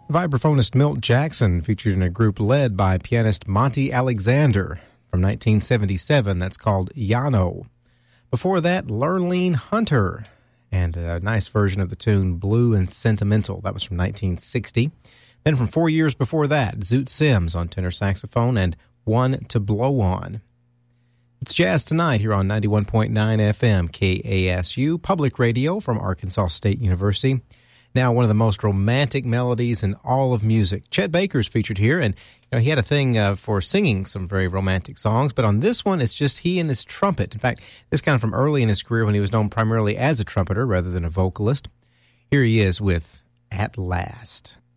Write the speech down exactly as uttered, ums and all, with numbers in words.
Vibraphonist Milt Jackson featured in a group led by pianist Monty Alexander from nineteen seventy-seven. That's called Yano. Before that, Lurleen Hunter and a nice version of the tune Blue and Sentimental. That was from nineteen sixty. Then from four years before that, Zoot Sims on tenor saxophone and One to Blow On. It's Jazz Tonight here on ninety-one point nine F M K A S U, public radio from Arkansas State University. Now, one of the most romantic melodies in all of music. Chet Baker's featured here, and you know he had a thing uh, for singing some very romantic songs, but on this one, it's just he and his trumpet. In fact, this kind of from early in his career when he was known primarily as a trumpeter rather than a vocalist. Here he is with At Last.